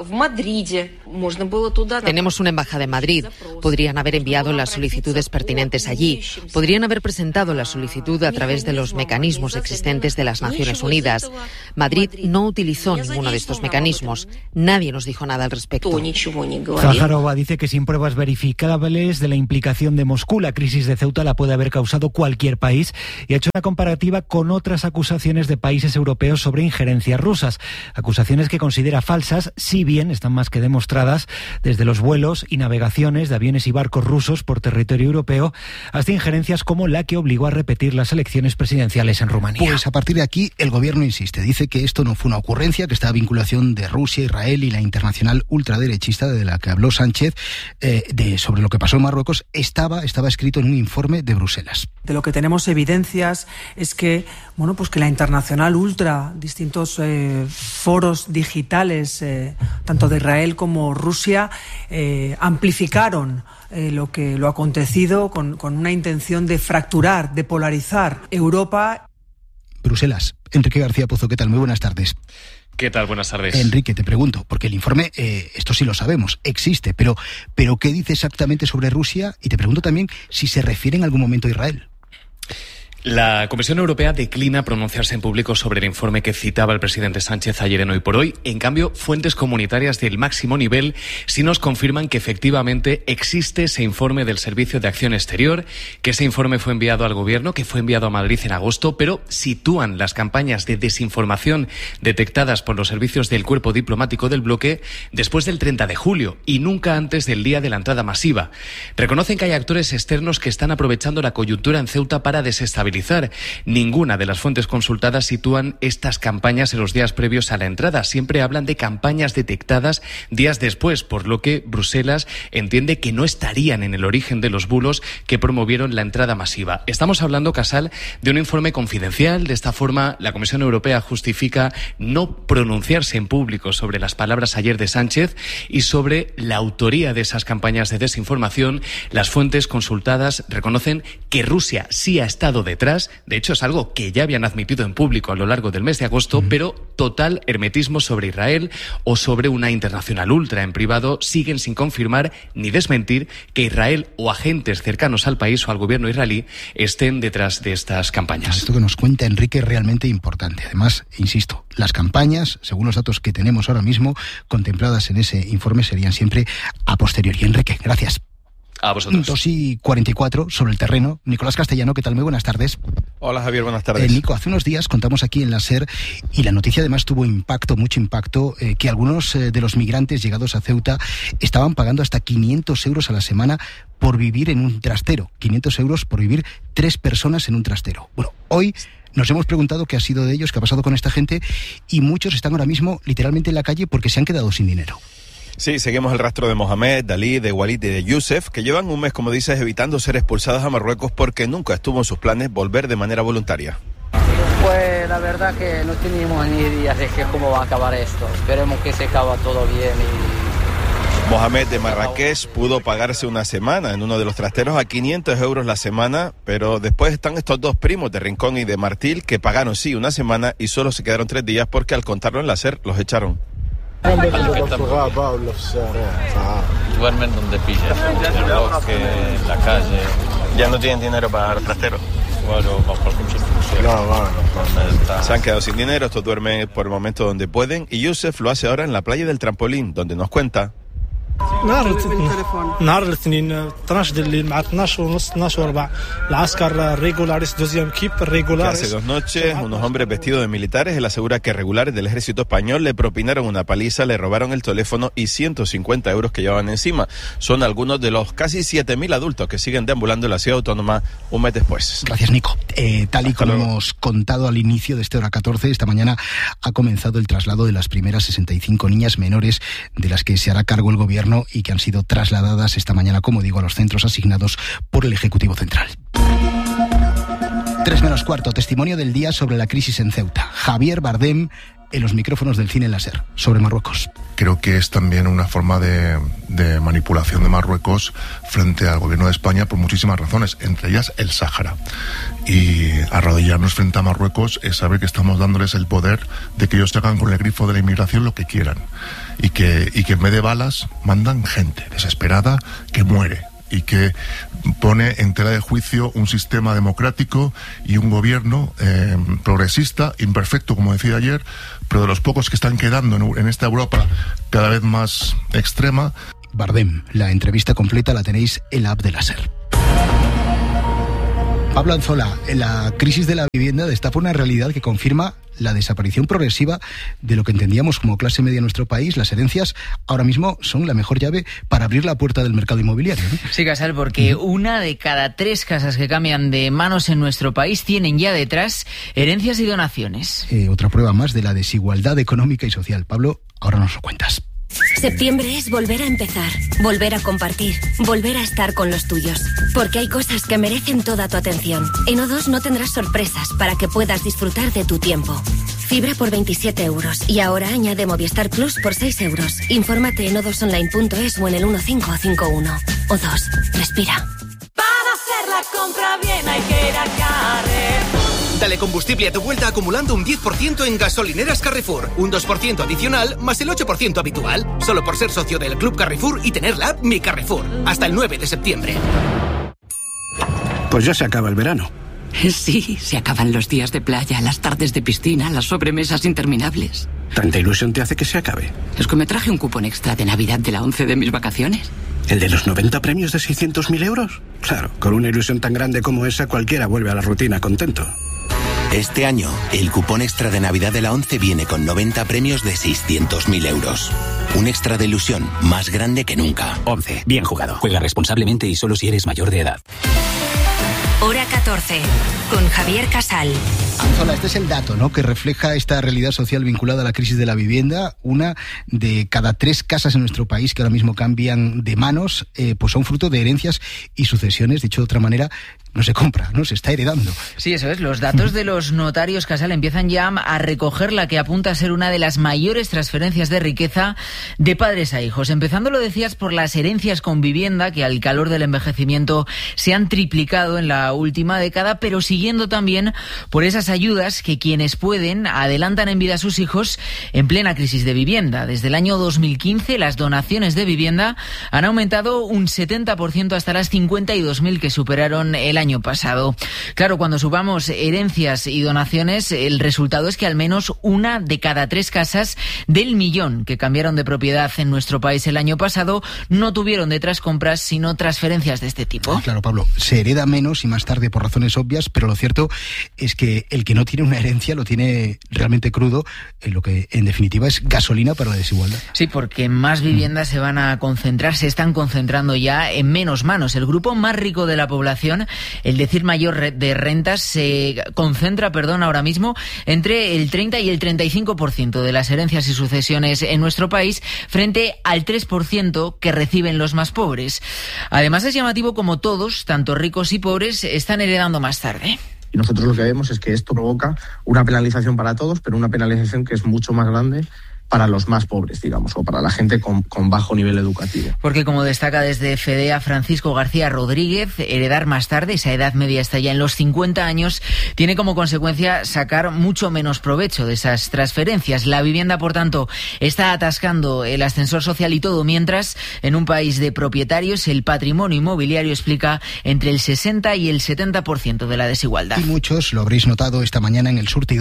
Tenemos una embajada en Madrid. Podrían haber enviado las solicitudes pertinentes allí. Podrían haber presentado la solicitud a través de los mecanismos existentes de las Naciones Unidas. Madrid no utilizó ninguno de estos mecanismos. Nadie nos dijo nada al respecto. Zaharova dice que sin pruebas verificables de la implicación de Moscú, la crisis de Ceuta la puede haber causado cualquier país, y ha hecho una comparativa con otras acusaciones de países europeos sobre injerencias rusas. Acusaciones que considera falsas, si bien están más que demostradas, desde los vuelos y navegaciones de aviones y barcos rusos por territorio europeo hasta injerencias como la que obligó a repetir las elecciones presidenciales en Rumanía. Pues a partir de aquí el gobierno insiste, dice que esto no fue una ocurrencia, que esta vinculación de Rusia, Israel y la internacional ultraderechista de la que habló Sánchez eh, de, sobre lo que pasó en Marruecos estaba, estaba escrito en un informe de Bruselas. De lo que tenemos evidencias es que, bueno, pues que la internacional ultra, distintos eh, foros digitales, eh, tanto de Israel como Rusia, eh, amplificaron eh, lo que lo acontecido con, con una intención de fracturar, de polarizar Europa. Bruselas. Enrique García Pozo, ¿qué tal? Muy buenas tardes. ¿Qué tal? Buenas tardes. Enrique, te pregunto, porque el informe, eh, esto sí lo sabemos, existe, pero, pero ¿qué dice exactamente sobre Rusia? Y te pregunto también si se refiere en algún momento a Israel. La Comisión Europea declina pronunciarse en público sobre el informe que citaba el presidente Sánchez ayer en Hoy por Hoy. En cambio, fuentes comunitarias del máximo nivel sí nos confirman que efectivamente existe ese informe del Servicio de Acción Exterior, que ese informe fue enviado al Gobierno, que fue enviado a Madrid en agosto, pero sitúan las campañas de desinformación detectadas por los servicios del cuerpo diplomático del bloque después del treinta de julio y nunca antes del día de la entrada masiva. Reconocen que hay actores externos que están aprovechando la coyuntura en Ceuta para desestabilizar. Ninguna de las fuentes consultadas sitúan estas campañas en los días previos a la entrada. Siempre hablan de campañas detectadas días después, por lo que Bruselas entiende que no estarían en el origen de los bulos que promovieron la entrada masiva. Estamos hablando, Casal, de un informe confidencial. De esta forma, la Comisión Europea justifica no pronunciarse en público sobre las palabras ayer de Sánchez y sobre la autoría de esas campañas de desinformación. Las fuentes consultadas reconocen que Rusia sí ha estado detrás. De hecho, es algo que ya habían admitido en público a lo largo del mes de agosto, pero total hermetismo sobre Israel o sobre una internacional ultra en privado siguen sin confirmar ni desmentir que Israel o agentes cercanos al país o al gobierno israelí estén detrás de estas campañas. Esto que nos cuenta Enrique es realmente importante. Además, insisto, las campañas, según los datos que tenemos ahora mismo, contempladas en ese informe, serían siempre a posteriori. Enrique, gracias. A vosotros. dos y cuarenta y cuatro sobre el terreno. Nicolás Castellano, ¿qué tal? Muy buenas tardes. Hola Javier, buenas tardes. Eh, Nico, hace unos días contamos aquí en la SER y la noticia además tuvo impacto, mucho impacto, eh, que algunos eh, de los migrantes llegados a Ceuta estaban pagando hasta quinientos euros a la semana por vivir en un trastero. quinientos euros por vivir tres personas en un trastero. Bueno, hoy nos hemos preguntado qué ha sido de ellos, qué ha pasado con esta gente, y muchos están ahora mismo literalmente en la calle porque se han quedado sin dinero. Sí, seguimos el rastro de Mohamed, Dalí, de Walid y de Youssef, que llevan un mes, como dices, evitando ser expulsados a Marruecos porque nunca estuvo en sus planes volver de manera voluntaria. Pues la verdad que no teníamos ni idea de que cómo va a acabar esto. Esperemos que se acabe todo bien. Y... Mohamed de Marrakech pudo pagarse una semana en uno de los trasteros a quinientos euros la semana, pero después están estos dos primos de Rincón y de Martil que pagaron sí una semana y solo se quedaron tres días porque al contarlo en la SER los echaron. Duermen donde pillan, en el bosque, en la calle. Ya no tienen dinero para el trastero. Bueno, vamos por construcción. No, bueno, se han quedado sin dinero, estos duermen por el momento donde pueden y Youssef lo hace ahora en la playa del Trampolín, donde nos cuenta. نهار الاثنين اثناش د الليل مع اثناش ونص اثناش وربع العسكر ريغولاريس دوزيام كيب ريغولاريس. Hace dos noches unos hombres vestidos de militares, él asegura que regulares del ejército español le propinaron una paliza, le robaron el teléfono y ciento cincuenta euros que llevaban encima. Son algunos de los casi siete mil adultos que siguen deambulando en la ciudad autónoma un mes después. Gracias, Nico. Eh, tal y como hemos contado al inicio de este Hora catorce, esta mañana ha comenzado el traslado de las primeras sesenta y cinco niñas menores de las que se hará cargo el gobierno y que han sido trasladadas esta mañana, como digo, a los centros asignados por el Ejecutivo Central. Tres menos cuarto, testimonio del día sobre la crisis en Ceuta. Javier Bardem en los micrófonos del Cine Láser, sobre Marruecos. Creo que es también una forma de, de manipulación de Marruecos frente al gobierno de España por muchísimas razones, entre ellas el Sáhara. Y arrodillarnos frente a Marruecos es saber que estamos dándoles el poder de que ellos hagan con el grifo de la inmigración lo que quieran. Y que, y que en vez de balas mandan gente desesperada que muere y que pone en tela de juicio un sistema democrático y un gobierno eh, progresista, imperfecto, como decía ayer, pero de los pocos que están quedando en, en esta Europa cada vez más extrema. Bardem, la entrevista completa la tenéis en la app de Láser. Pablo Anzola, la crisis de la vivienda destapa una realidad que confirma la desaparición progresiva de lo que entendíamos como clase media en nuestro país. Las herencias ahora mismo son la mejor llave para abrir la puerta del mercado inmobiliario, ¿no? Sí, Casal, porque uh-huh. una de cada tres casas que cambian de manos en nuestro país tienen ya detrás herencias y donaciones. Eh, otra prueba más de la desigualdad económica y social. Pablo, ahora nos lo cuentas. Septiembre es volver a empezar, volver a compartir, volver a estar con los tuyos. Porque hay cosas que merecen toda tu atención. En O dos no tendrás sorpresas para que puedas disfrutar de tu tiempo. Fibra por veintisiete euros y ahora añade Movistar Plus por seis euros. Infórmate en o dos online punto es o en el uno cinco cinco uno. O dos, respira. Para hacer la compra bien hay que ir a Carrefour. Dale combustible a tu vuelta acumulando un diez por ciento en gasolineras Carrefour, un dos por ciento adicional más el ocho por ciento habitual, solo por ser socio del Club Carrefour y tener la app Mi Carrefour, hasta el nueve de septiembre. Pues ya se acaba el verano. Sí, se acaban los días de playa, las tardes de piscina, las sobremesas interminables. ¿Tanta ilusión te hace que se acabe? Es que me traje un cupón extra de Navidad de la once de mis vacaciones. ¿El de los noventa premios de seiscientos mil euros? Claro, con una ilusión tan grande como esa cualquiera vuelve a la rutina contento. Este año, el cupón extra de Navidad de la once viene con noventa premios de seiscientos mil euros. Un extra de ilusión más grande que nunca. once. Bien jugado. Juega responsablemente y solo si eres mayor de edad. Hora catorce, con Javier Casal. Anzola, este es el dato, ¿no?, que refleja esta realidad social vinculada a la crisis de la vivienda. Una de cada tres casas en nuestro país que ahora mismo cambian de manos, eh, pues son fruto de herencias y sucesiones. Dicho de otra manera, no se compra, no se está heredando. Sí, eso es. Los datos de los notarios, Casal, empiezan ya a recoger la que apunta a ser una de las mayores transferencias de riqueza de padres a hijos. Empezando, lo decías, por las herencias con vivienda, que al calor del envejecimiento se han triplicado en la última década, pero siguiendo también por esas ayudas que quienes pueden adelantan en vida a sus hijos en plena crisis de vivienda. Desde el año dos mil quince, las donaciones de vivienda han aumentado un setenta por ciento hasta las cincuenta y dos mil que superaron el año pasado. Claro, cuando subamos herencias y donaciones, el resultado es que al menos una de cada tres casas del millón que cambiaron de propiedad en nuestro país el año pasado no tuvieron detrás compras, sino transferencias de este tipo. Ah, claro, Pablo, se hereda menos y más tarde por razones obvias, pero lo cierto es que el que no tiene una herencia lo tiene realmente crudo, en lo que en definitiva es gasolina para la desigualdad. Sí, porque más viviendas mm. se van a concentrar, se están concentrando ya en menos manos. El grupo más rico de la población, el decir mayor de rentas, se concentra, perdón, ahora mismo entre el treinta y el treinta y cinco por ciento de las herencias y sucesiones en nuestro país, frente al tres por ciento que reciben los más pobres. Además, es llamativo como todos, tanto ricos y pobres, están heredando más tarde. Y nosotros lo que vemos es que esto provoca una penalización para todos, pero una penalización que es mucho más grande para los más pobres, digamos, o para la gente con, con bajo nivel educativo. Porque, como destaca desde FEDEA Francisco García Rodríguez, heredar más tarde, esa edad media está ya en los cincuenta años, tiene como consecuencia sacar mucho menos provecho de esas transferencias. La vivienda, por tanto, está atascando el ascensor social y todo, mientras en un país de propietarios el patrimonio inmobiliario explica entre el sesenta y el setenta por ciento de la desigualdad. Y muchos lo habréis notado esta mañana en El Surtidor.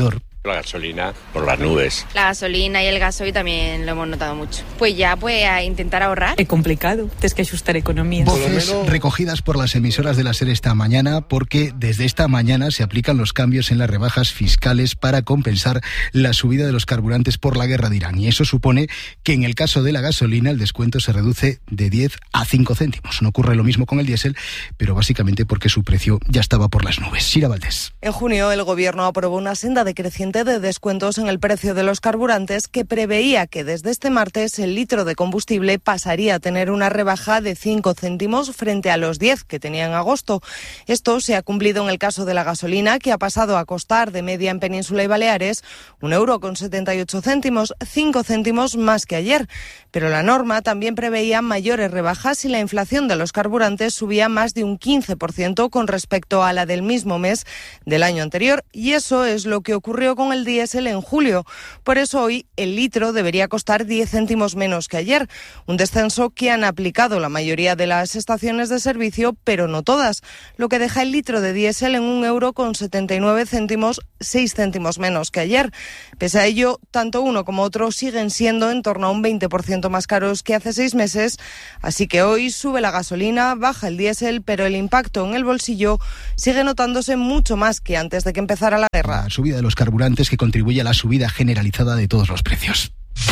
La gasolina por las nubes. La gasolina y el gasoil también lo hemos notado mucho. Pues ya, pues a intentar ahorrar. Es complicado, tienes que ajustar economía. Voces recogidas por las emisoras de la SER esta mañana, porque desde esta mañana se aplican los cambios en las rebajas fiscales para compensar la subida de los carburantes por la guerra de Irán. Y eso supone que en el caso de la gasolina el descuento se reduce de diez a cinco céntimos. No ocurre lo mismo con el diésel, pero básicamente porque su precio ya estaba por las nubes. Sira Valdés. En junio el gobierno aprobó una senda de creciente de descuentos en el precio de los carburantes que preveía que desde este martes el litro de combustible pasaría a tener una rebaja de cinco céntimos frente a los diez que tenía en agosto. Esto se ha cumplido en el caso de la gasolina, que ha pasado a costar de media en Península y Baleares un euro con setenta y ocho céntimos, cinco céntimos más que ayer. Pero la norma también preveía mayores rebajas si la inflación de los carburantes subía más de un quince por ciento con respecto a la del mismo mes del año anterior. Y eso es lo que ocurrió con el diésel en julio. Por eso hoy el litro debería costar diez céntimos menos que ayer, un descenso que han aplicado la mayoría de las estaciones de servicio, pero no todas, lo que deja el litro de diésel en un euro con setenta y nueve céntimos, seis céntimos menos que ayer. Pese a ello, tanto uno como otro siguen siendo en torno a un veinte por ciento más caros que hace seis meses, así que hoy sube la gasolina, baja el diésel, pero el impacto en el bolsillo sigue notándose mucho más que antes de que empezara la guerra. La subida de los carburantes que contribuye a la subida generalizada de todos los precios.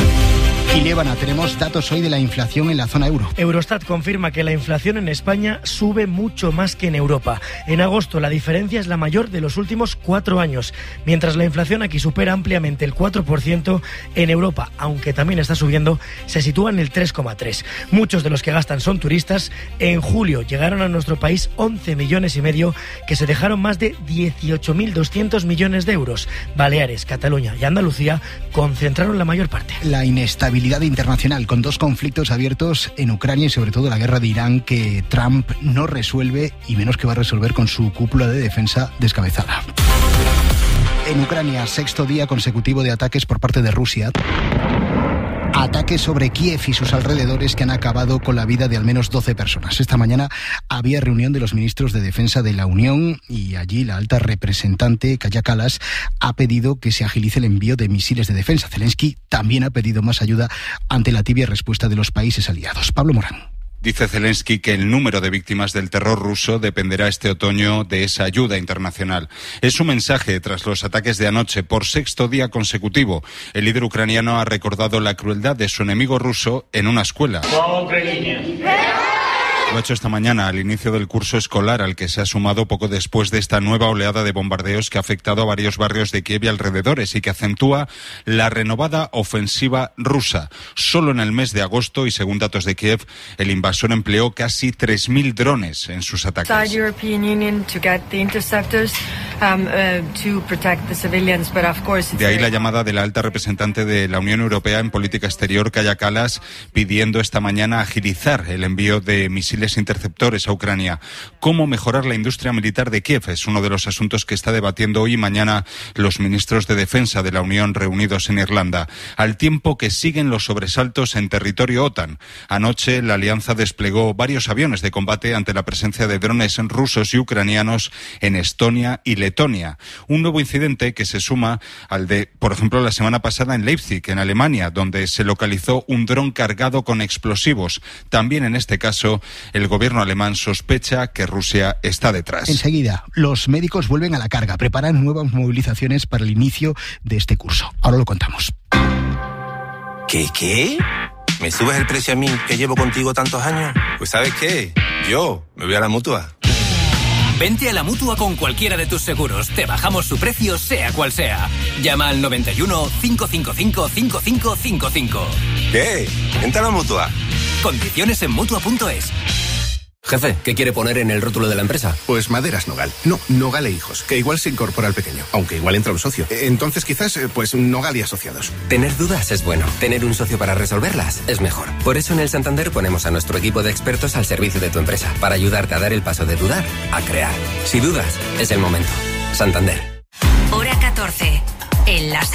Y Líbana, tenemos datos hoy de la inflación en la zona euro. Eurostat confirma que la inflación en España sube mucho más que en Europa. En agosto la diferencia es la mayor de los últimos cuatro años, mientras la inflación aquí supera ampliamente el cuatro por ciento, en Europa, aunque también está subiendo, se sitúa en el tres coma tres. Muchos de los que gastan son turistas. En julio llegaron a nuestro país once millones y medio, que se dejaron más de dieciocho mil doscientos millones de euros. Baleares, Cataluña y Andalucía concentraron la mayor parte. La inestabilidad internacional, con dos conflictos abiertos en Ucrania y sobre todo la guerra de Irán, que Trump no resuelve y menos que va a resolver con su cúpula de defensa descabezada. En Ucrania, sexto día consecutivo de ataques por parte de Rusia. Ataques sobre Kiev y sus alrededores que han acabado con la vida de al menos doce personas. Esta mañana había reunión de los ministros de Defensa de la Unión y allí la alta representante Kaja Kallas ha pedido que se agilice el envío de misiles de defensa. Zelensky también ha pedido más ayuda ante la tibia respuesta de los países aliados. Pablo Morán. Dice Zelensky que el número de víctimas del terror ruso dependerá este otoño de esa ayuda internacional. Es su mensaje tras los ataques de anoche por sexto día consecutivo. El líder ucraniano ha recordado la crueldad de su enemigo ruso en una escuela. Lo ha hecho esta mañana al inicio del curso escolar, al que se ha sumado poco después de esta nueva oleada de bombardeos que ha afectado a varios barrios de Kiev y alrededores y que acentúa la renovada ofensiva rusa. Solo en el mes de agosto, y según datos de Kiev, el invasor empleó casi tres mil drones en sus ataques. De ahí la llamada de la alta representante de la Unión Europea en política exterior, Kaja Kallas, pidiendo esta mañana agilizar el envío de misiles interceptores a Ucrania. ¿Cómo mejorar la industria militar de Kiev? Es uno de los asuntos que está debatiendo hoy y mañana los ministros de Defensa de la Unión reunidos en Irlanda, al tiempo que siguen los sobresaltos en territorio OTAN. Anoche la alianza desplegó varios aviones de combate ante la presencia de drones rusos y ucranianos en Estonia y Letonia. Un nuevo incidente que se suma al de, por ejemplo, la semana pasada en Leipzig, en Alemania, donde se localizó un dron cargado con explosivos. También en este caso, el gobierno alemán sospecha que Rusia está detrás. Enseguida, los médicos vuelven a la carga, preparan nuevas movilizaciones para el inicio de este curso. Ahora lo contamos. ¿Qué, qué? ¿Me subes el precio a mí, que llevo contigo tantos años? Pues ¿sabes qué? Yo me voy a la Mutua. Vente a la Mutua con cualquiera de tus seguros. Te bajamos su precio, sea cual sea. Llama al noventa y uno, cinco cinco cinco, cinco cinco cinco cinco. ¿Qué? Vente a la Mutua. Condiciones en Mutua punto es. Jefe, ¿qué quiere poner en el rótulo de la empresa? Pues Maderas Nogal. No, Nogal e Hijos, que igual se incorpora al pequeño, aunque igual entra un socio. Entonces quizás, pues Nogal y Asociados. Tener dudas es bueno. Tener un socio para resolverlas es mejor. Por eso en el Santander ponemos a nuestro equipo de expertos al servicio de tu empresa, para ayudarte a dar el paso de dudar a crear. Si dudas, es el momento. Santander. Hora catorce. El láser.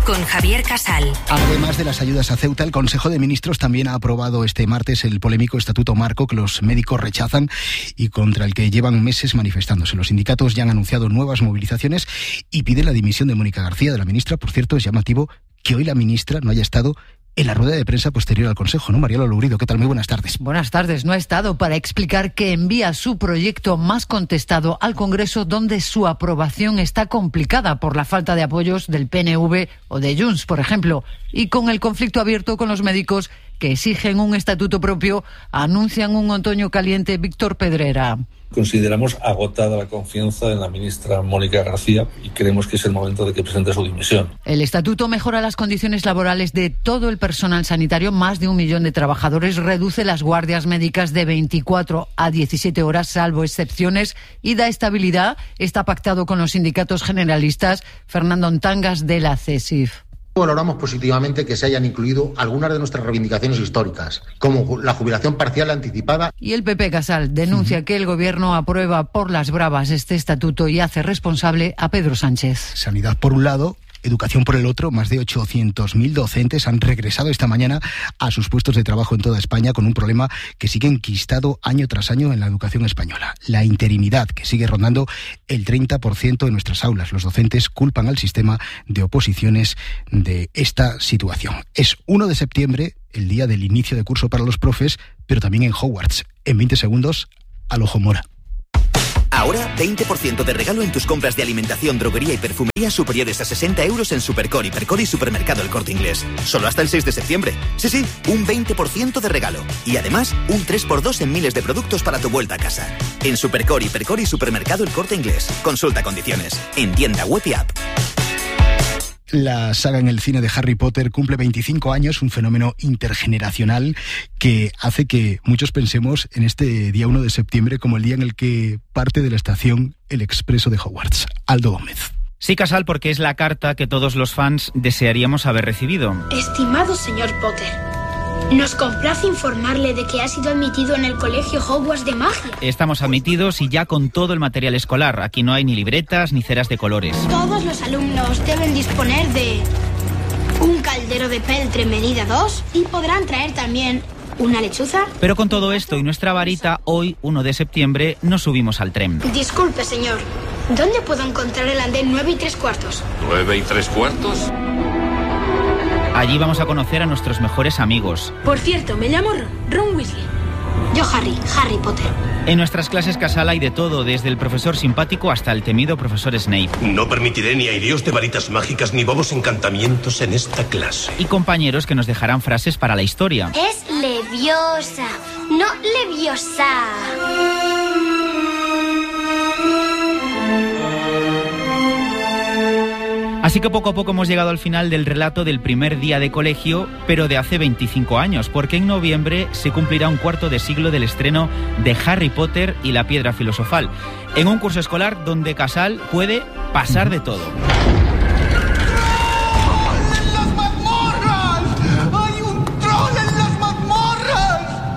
con Javier Casal. Además de las ayudas a Ceuta, el Consejo de Ministros también ha aprobado este martes el polémico Estatuto Marco que los médicos rechazan y contra el que llevan meses manifestándose. Los sindicatos ya han anunciado nuevas movilizaciones y piden la dimisión de Mónica García, de la ministra. Por cierto, es llamativo que hoy la ministra no haya estado en la rueda de prensa posterior al Consejo, ¿no? Mariela Lugrido, ¿qué tal? Muy buenas tardes. Buenas tardes. No ha estado para explicar que envía su proyecto más contestado al Congreso, donde su aprobación está complicada por la falta de apoyos del P N V o de Junts, por ejemplo, y con el conflicto abierto con los médicos que exigen un estatuto propio, anuncian un otoño caliente. Víctor Pedrera. Consideramos agotada la confianza en la ministra Mónica García y creemos que es el momento de que presente su dimisión. El estatuto mejora las condiciones laborales de todo el personal sanitario, más de un millón de trabajadores, reduce las guardias médicas de veinticuatro a diecisiete horas, salvo excepciones, y da estabilidad. Está pactado con los sindicatos generalistas. Fernando Ontangas, de la C E S I F. Valoramos positivamente que se hayan incluido algunas de nuestras reivindicaciones históricas, como la jubilación parcial anticipada. Y el P P Casal denuncia uh-huh. que el Gobierno aprueba por las bravas este estatuto y hace responsable a Pedro Sánchez. Sanidad por un lado, educación por el otro. Más de ochocientos mil docentes han regresado esta mañana a sus puestos de trabajo en toda España con un problema que sigue enquistado año tras año en la educación española: la interinidad, que sigue rondando el treinta por ciento de nuestras aulas. Los docentes culpan al sistema de oposiciones de esta situación. Es uno de septiembre, el día del inicio de curso para los profes, pero también en Hogwarts. En veinte segundos, al ojo mora. Ahora, veinte por ciento de regalo en tus compras de alimentación, droguería y perfumería superiores a sesenta euros en Supercore, Hipercore y Supermercado El Corte Inglés. Solo hasta el seis de septiembre. Sí, sí, un veinte por ciento de regalo. Y además, un tres por dos en miles de productos para tu vuelta a casa. En Supercore, Hipercore y Supermercado El Corte Inglés. Consulta condiciones. En tienda web y app. La saga en el cine de Harry Potter cumple veinticinco años, un fenómeno intergeneracional que hace que muchos pensemos en este día uno de septiembre como el día en el que parte de la estación el expreso de Hogwarts. Aldo Gómez. Sí, Casal, porque es la carta que todos los fans desearíamos haber recibido. Estimado señor Potter, nos complace informarle de que ha sido admitido en el Colegio Hogwarts de Magia. Estamos admitidos y ya con todo el material escolar. Aquí no hay ni libretas ni ceras de colores. Todos los alumnos deben disponer de un caldero de peltre medida dos y podrán traer también una lechuza. Pero con todo esto y nuestra varita, hoy, uno de septiembre, nos subimos al tren. Disculpe, señor. ¿Dónde puedo encontrar el andén nueve y tres cuartos? ¿nueve y tres cuartos? Allí vamos a conocer a nuestros mejores amigos. Por cierto, me llamo Ron, Ron Weasley. Yo Harry, Harry Potter. En nuestras clases, Casal, hay de todo, desde el profesor simpático hasta el temido profesor Snape. No permitiré ni aireos de varitas mágicas ni bobos encantamientos en esta clase. Y compañeros que nos dejarán frases para la historia. Es leviosa, no leviosa. Así que poco a poco hemos llegado al final del relato del primer día de colegio, pero de hace veinticinco años, porque en noviembre se cumplirá un cuarto de siglo del estreno de Harry Potter y la Piedra Filosofal, en un curso escolar donde Casal puede pasar de todo. ¡En las mazmorras! ¡Hay un troll en las mazmorras!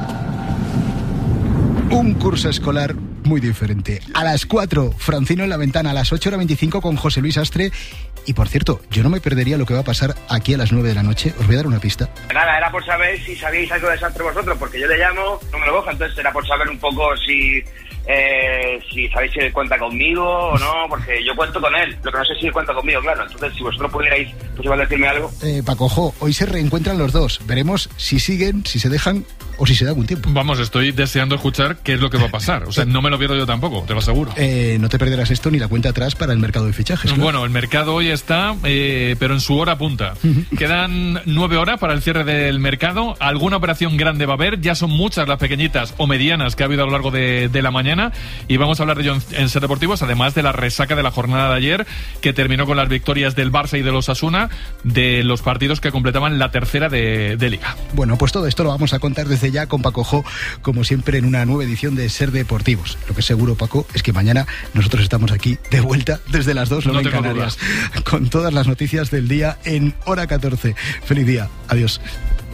Un curso escolar muy diferente. A las cuatro, Francino en la Ventana. A las ocho hora veinticinco con José Luis Astre. Y por cierto, yo no me perdería lo que va a pasar aquí a las nueve de la noche. Os voy a dar una pista. Nada, era por saber si sabíais algo de Astre vosotros, porque yo le llamo, no me lo coja, entonces era por saber un poco si eh, si sabéis si él cuenta conmigo o no, porque yo cuento con él, lo que no sé si él cuenta conmigo, claro. Entonces, si vosotros pudierais, pues igual decirme algo. Eh, Pacojo, hoy se reencuentran los dos. Veremos si siguen, si se dejan o si se da algún tiempo. Vamos, estoy deseando escuchar qué es lo que va a pasar. O sea, no me lo pierdo yo tampoco, te lo aseguro. Eh, no te perderás esto ni la cuenta atrás para el mercado de fichajes, ¿no? Bueno, el mercado hoy está, eh, pero en su hora punta. Quedan nueve horas para el cierre del mercado. Alguna operación grande va a haber. Ya son muchas las pequeñitas o medianas que ha habido a lo largo de, de la mañana. Y vamos a hablar de ello en, en Ser Deportivos, además de la resaca de la jornada de ayer, que terminó con las victorias del Barça y de los Osasuna, de los partidos que completaban la tercera de, de Liga. Bueno, pues todo esto lo vamos a contar desde ya con Paco Jo, como siempre, en una nueva edición de Ser Deportivos. Lo que es seguro, Paco, es que mañana nosotros estamos aquí de vuelta desde las dos, no en Canarias, duda, con todas las noticias del día en hora catorce. Feliz día. Adiós.